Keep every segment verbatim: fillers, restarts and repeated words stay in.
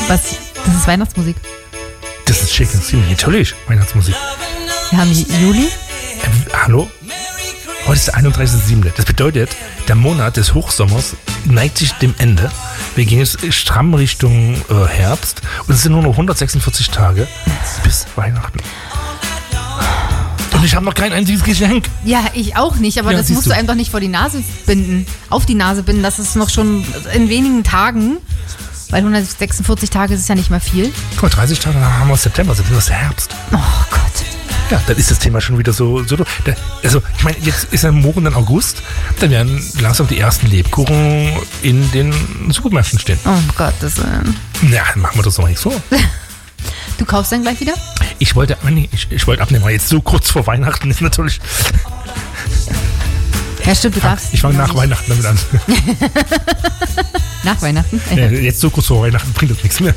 Was? Das ist Weihnachtsmusik. Das ist schick. Natürlich, Weihnachtsmusik. Wir haben Juli. Äh, hallo? Heute ist der einunddreißigster siebte Das bedeutet, der Monat des Hochsommers neigt sich dem Ende. Wir gehen jetzt stramm Richtung äh, Herbst und es sind nur noch hundertsechsundvierzig Tage bis Weihnachten. Und ich habe noch kein einziges Geschenk. Ja, ich auch nicht, aber Ja, das siehst musst du. du einem doch nicht vor die Nase binden. Auf die Nase binden, das ist noch schon in wenigen Tagen. Weil hundertsechsundvierzig Tage ist ja nicht mehr viel. Guck mal, dreißig Tage dann haben wir September, September ist der Herbst. Oh Gott. Ja, dann ist das Thema schon wieder so. so da, also, ich meine, jetzt ist ja morgen dann August. Dann werden langsam die ersten Lebkuchen in den Supermärkten stehen. Oh Gottes Willen. Ja, dann machen wir das doch nicht so. Du kaufst dann gleich wieder? Ich wollte, nee, ich, ich wollte abnehmen, aber jetzt so kurz vor Weihnachten ist natürlich. Ja, stimmt, du darfst. Ich fange nach nicht. Weihnachten damit an. Nach Weihnachten? Ja, jetzt so kurz vor Weihnachten bringt das nichts mehr.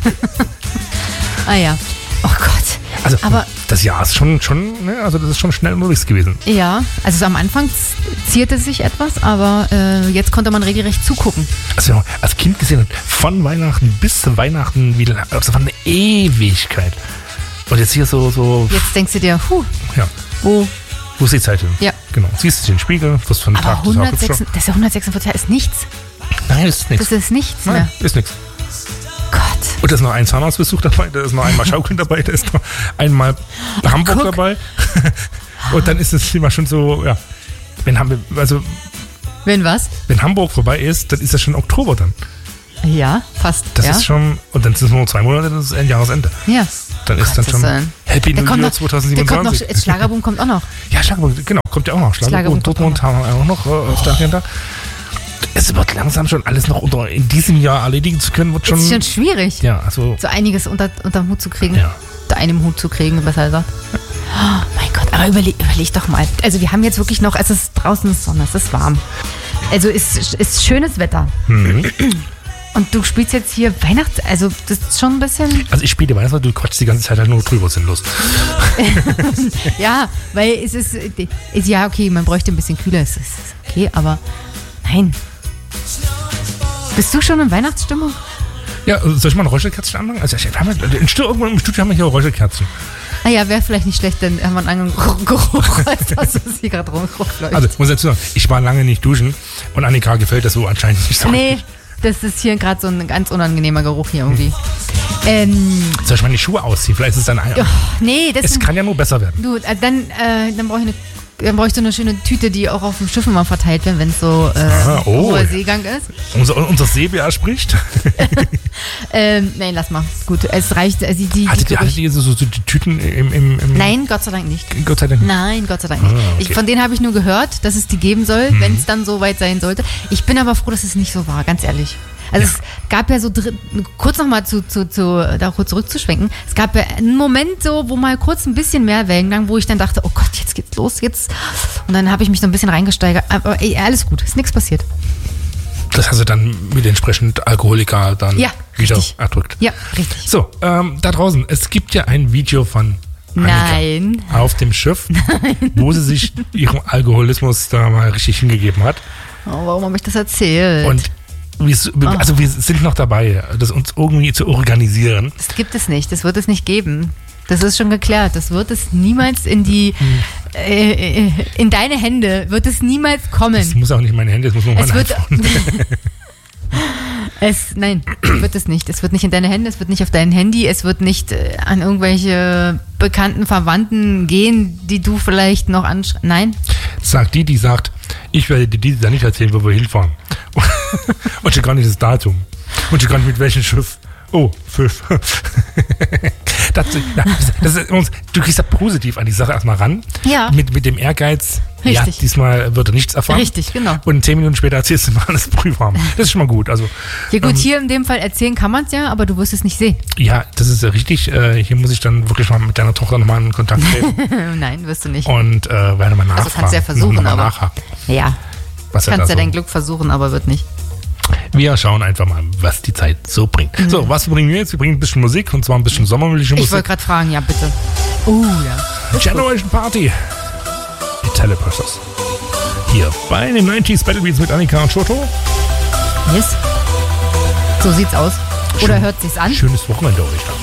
Ah ja. Oh Gott. Also, Aber das Jahr ist schon, schon, ne, also das ist schon schnell unterwegs gewesen. ja, also so am Anfang zierte sich etwas, aber äh, jetzt konnte man regelrecht zugucken. Also, wenn man als Kind gesehen hat, von Weihnachten bis zu Weihnachten, wie lange, also von eine Ewigkeit. Und jetzt hier so, so, Jetzt denkst du dir, huh, ja, wo? wo ist die Zeit hin? Ja. Genau, siehst du den Spiegel, was für ein Aber Tag das Tag gibt's schon. hundertsechsundvierzig, das ist ja hundertsechsundvierzig ist nichts. Nein, das ist nichts. Das ist nichts Nein, mehr. ist nichts. Gott. Und da ist noch ein Zahnarztbesuch dabei, da ist noch einmal Schaukeln dabei, da ist noch einmal Hamburg guck. dabei. Und dann ist das Thema schon so, ja, wenn, Ham- also, Wenn was? wenn Hamburg vorbei ist, dann ist das schon Oktober dann. Ja, fast. Das ja. ist schon, und dann sind es nur noch zwei Monate, das ist ein Jahresende. Ja. Dann ist dann Gottes schon Willen. Happy Der New kommt Year noch, der kommt noch, zweitausendsiebenundzwanzig. jetzt Schlagerboom kommt auch noch. Ja, Schlagerboom, genau, kommt ja auch noch. Schlagerboom, Schlagerboom kommt Dortmund haben wir auch noch äh, auf der Agenda. Es wird langsam schon alles noch unter, in diesem Jahr erledigen zu können, wird schon. Das ist schon schwierig, Ja, also. so einiges unter, unter den Hut zu kriegen. Ja. Unter einem Hut zu kriegen, besser gesagt. Oh mein Gott, aber überleg, überleg doch mal. Also wir haben jetzt wirklich noch, es ist draußen ist Sonne, es ist warm. Also es ist, ist schönes Wetter. Mhm. Und du spielst jetzt hier Weihnachts... Also das ist schon ein bisschen... Also ich spiele Weihnachten, du quatschst die ganze Zeit halt nur drüber sinnlos. Ja, weil es ist, ist... Ja, okay, man bräuchte ein bisschen kühler, es ist okay, aber nein. Bist du schon in Weihnachtsstimmung? Ja, soll ich mal ein Räucherkerzchen anmachen? Also wir haben ja, in Stu- irgendwann im Studio haben wir hier Räucherkerzen. Naja, wäre vielleicht nicht schlecht, dann haben wir einen anderen Geruch, als dass es hier gerade rumläuft. Also muss ich dazu sagen, ich war lange nicht duschen und Annika gefällt das so anscheinend nicht so. Nee, das ist hier gerade so ein ganz unangenehmer Geruch hier irgendwie. Ähm, Soll ich mal die Schuhe ausziehen? Vielleicht ist es dann ein... oh, nee, das Es kann ja nur besser werden. Du, äh, dann, äh, dann brauche ich eine Dann brauche ich so eine schöne Tüte, die auch auf dem Schiff immer verteilt wird, wenn es so äh, Aha, oh. hoher Seegang ist. Unser, unser Seebär spricht. ähm, nein, lass mal. Gut, es reicht. Also die, die, Hattet die, ihr, hattet ihr so, so die Tüten im, im, im... Nein, Gott sei Dank nicht. Gott sei Dank. Nein, Gott sei Dank nicht. Ah, okay. ich, von denen habe ich nur gehört, dass es die geben soll, Mhm. wenn es dann so weit sein sollte. Ich bin aber froh, dass es nicht so war, ganz ehrlich. Also Ja. es gab ja so, dr- kurz nochmal zu, zu, zu, da kurz zurückzuschwenken, es gab ja einen Moment so, wo mal kurz ein bisschen mehr Wellengang, wo ich dann dachte, oh Gott, jetzt geht's los, jetzt. Und dann habe ich mich so ein bisschen reingesteigert. Aber ey, alles gut, ist nichts passiert. Das hast du dann mit entsprechend Alkoholiker dann Ja, wieder richtig. erdrückt. Ja, richtig. So, ähm, da draußen, es gibt ja ein Video von Annika Nein. auf dem Schiff, wo sie sich ihrem Alkoholismus da mal richtig hingegeben hat. Oh, warum habe ich das erzählt? Und wir, also wir sind noch dabei, das uns irgendwie zu organisieren. Das gibt es nicht, das wird es nicht geben. Das ist schon geklärt. Das wird es niemals in die, äh, in deine Hände, wird es niemals Es kommen. muss auch nicht in meine Hände, es muss nur Es mein wird, iPhone. es, nein, wird es nicht. Es wird nicht in deine Hände, es wird nicht auf dein Handy, es wird nicht äh, an irgendwelche bekannten Verwandten gehen, die du vielleicht noch anschreibst. Nein, Sagt die, die sagt, ich werde dir dieses Jahr nicht erzählen, wo wir hinfahren. Und schon gar nicht das Datum. Und schon gar nicht mit welchem Schiff. Oh, Pfiff. das, das ist uns, du kriegst da positiv an die Sache erstmal ran. Ja. Mit, mit dem Ehrgeiz, ja, Richtig. diesmal wird er nichts erfahren. Richtig, genau. Und zehn Minuten später erzählst du mal alles Prüfraum. Das ist schon mal gut. Also, ja gut, ähm, hier in dem Fall erzählen kann man es ja, aber du wirst es nicht sehen. ja, das ist ja richtig. Äh, hier muss ich dann wirklich mal mit deiner Tochter nochmal in Kontakt treten. Nein, wirst du nicht. Und äh, werde mal nachfragen. Also kannst du ja versuchen, Noch mal aber- nachhaken, Ja, was er da kannst ja so- dein Glück versuchen, aber wird nicht. Wir schauen einfach mal, was die Zeit so bringt. Mhm. So, was bringen wir jetzt? Wir bringen ein bisschen Musik, und zwar ein bisschen sommerliche Ich Musik. wollte gerade fragen, ja bitte. Oh ja. Generation Party. Italian Precious. Hier bei den neunziger Battle Beats mit Annika und Shoto. Yes. So sieht's aus. Oder hört sich's an. Schönes Wochenende euch.